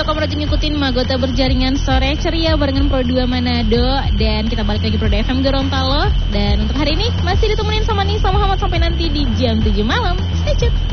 kamu rajin ngikutin Magota Berjaringan Sore Ceria barengan Pro 2 Manado. Dan kita balik lagi Pro FM Gorontalo. Dan untuk hari ini masih ditemenin sama Nisa Muhammad sampai nanti di jam 7 malam. Stay tune.